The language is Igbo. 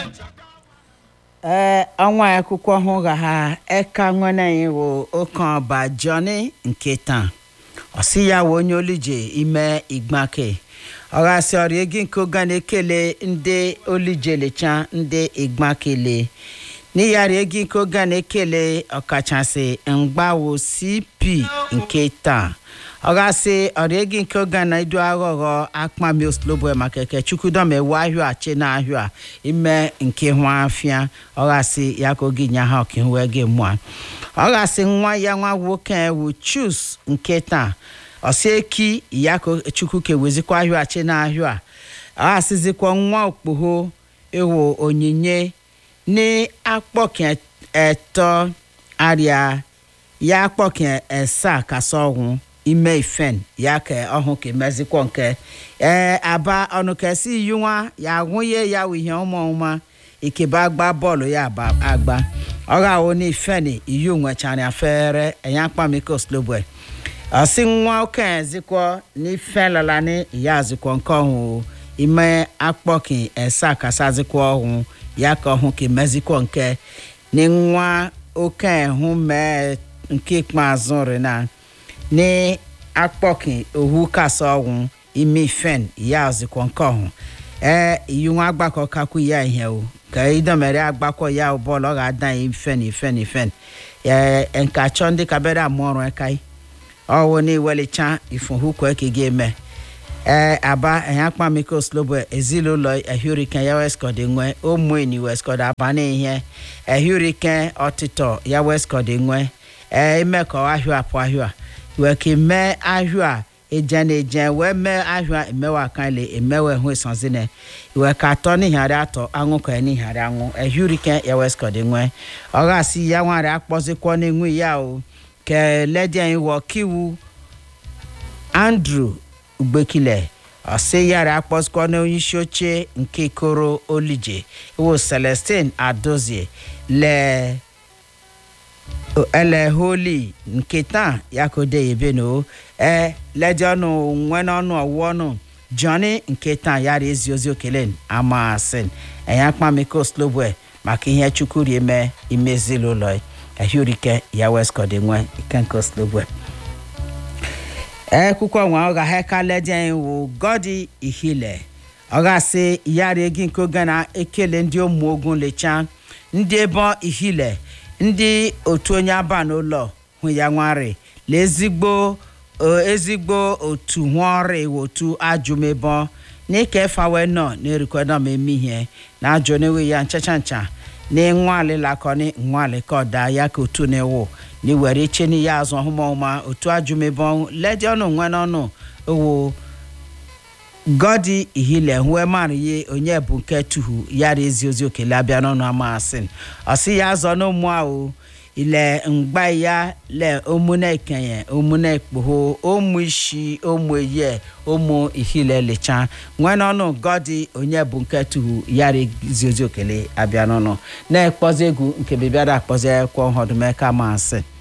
Ọnwa akwụkwọ hụ ga ha eka nwene iwo okanba Johnny Nketa osi ya wo onye olije ime igbake ọgasị ọrụ egi nke oga na-ekele ndị olije lecha ndị igbakele n'iyari egi nke oga na-ekele ọkachasị mgbawo CP Nketa ọgasị ọrụ egi nke oga na idu aghọghọ akpami oslobo makeke chukwudom ewu ahịa achi na ahịa ime nke nwa afịa ọgasị ya ka oge nya ha ọkiwe gị mụa ọgasị nwa ya nwa nwoke ewu Chus Nketa Oseki yako chukwu kewezikwa ahịa achi na ahịa asizikwa nwa okpogho ewo onyinye ni akpọke eto aria ya akpọke esa kasọgwụ ime ifen ya ke ọhụ ke mezikwa nke aba ọnụ kesi yunwa ya nwunye ya wihe ụmụ ikeba agba bọọlụ ya agba ọga oni ifen iyu nwechara afere enya kpamiko slobwe asi nwa oke zikwo ni felala ni ya zikwo nke ọhụ ime akpọki esa kasa zikwo ọhụ ya ka ọhụ ke mezikwo nke ni nwa oke hụ mee nke ikpeazụ rina ni akpọki ohu kasa ọhụ ime fen ya zikwo nke ọhụ iyu nwa agbakọ kakwu ya ihe o ka idomere agbakọ ya bọọlụ ọ ga-ada ifen nka chọ ndị kabere amụọrụ ekai ọwụ ni welicha ifuhu kwa kige me aba yakpa miko slobo ezilolo ehurike ya weskode nwe omweni weskode abane ihe ehurike otito ya weskode nwe imeko ahua apahua weki me ahua eje we me ahua emewa kanle emewe hu sanzine we ka to ni hare ato anwuko ni hare anwu ehurike ya weskode nwe oga si ya nware akpozikwo ni nwu ya o ke ledian wo kiwu Andrew Ugbekile ose yara akposko na onyisioche nke koro olije wo Celestine Adozie le ele holy Nketa yakode yebeno ledian nwena onu owonu Johnny Nketa yara eziozi okelen amasin enyakpa miko slobwe maka ihe chukuri eme imezilolo ehurike ya weskode nwe ikenko slobwe kwukwo nwa oga heka ledian wo Godi Ihile oga se yare egi nke oga na ekele ndị ụmụ ogun lecha ndị ebo Ihile ndị otu onye aba n'ụlọ hụ ya nware lezigbo otu nwore otu ajumebo n'ike fawe nọ n'erikwedo memihe na ajọ newe ya nchacha ni nwale lakoni nwale koda ya ka otu newo ni were cheni ya azụ ọhụma otu ajumebo ledi ọnụ nwene ọnụ owo Godi Ihile hwe mariye onye bụ nke tuhu ya reziozi okele abịa n'ọnụ amasin osi ya azọ n'ụmụ ahụ ile mgba ya le omune kenye omune kpoho omu ishi omu eye omu Ihile lecha nwene ọnụ Godi onye bụ nke tuhu ya reziozi okele abịa n'ọnụ na ekpozi egwu nke bebiara akpozi kwa ọhọdụmeka masin